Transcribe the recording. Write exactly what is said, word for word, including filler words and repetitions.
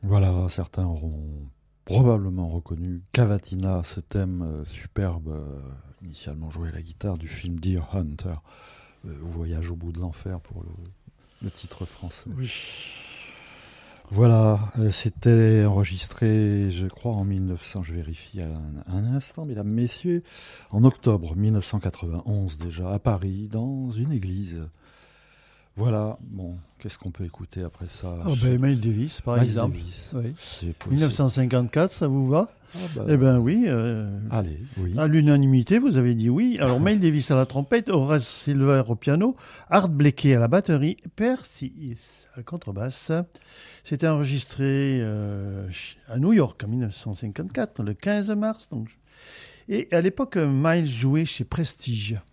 Voilà, certains auront probablement reconnu Cavatina, ce thème euh, superbe, euh, initialement joué à la guitare du film Deer Hunter, euh, ou Voyage au bout de l'enfer pour le, le titre français. Oui. Voilà, euh, c'était enregistré, je crois, en mille neuf cents, je vérifie un, un instant, mesdames, messieurs, en octobre mille neuf cent quatre-vingt-onze déjà, à Paris, dans une église. Voilà, bon, qu'est-ce qu'on peut écouter après ça? Oh ben, Miles Davis, par Miles exemple. Davis, Oui. c'est possible. mille neuf cent cinquante-quatre, ça vous va? Ah bah, Eh bien oui. Euh, allez, oui. À l'unanimité, vous avez dit oui. Alors, Miles Davis à la trompette, Horace Silver au piano, Art Blakey à la batterie, Percy Hiss à la contrebasse. C'était enregistré euh, à New York en mille neuf cent cinquante-quatre, le quinze mars. Donc. Et à l'époque, Miles jouait chez Prestige.